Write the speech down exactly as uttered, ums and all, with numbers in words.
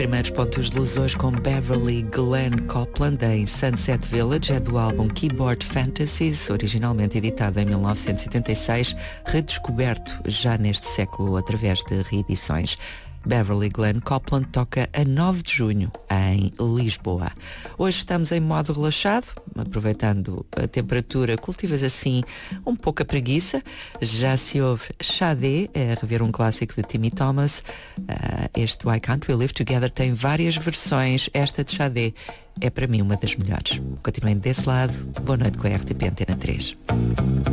Primeiros pontos de luz hoje com Beverly Glenn Copeland em Sunset Village, é do álbum Keyboard Fantasies, originalmente editado em mil novecentos e oitenta e seis, redescoberto já neste século através de reedições. Beverly Glenn Copeland toca a nove de junho em Lisboa. Hoje estamos em modo relaxado, aproveitando a temperatura, cultivas assim um pouco a preguiça. Já se ouve Xadé, é rever um clássico de Timmy Thomas. Uh, este Why Can't We Live Together tem várias versões. Esta de Xadé é para mim uma das melhores. Continuem desse lado. Boa noite com a R T P Antena três.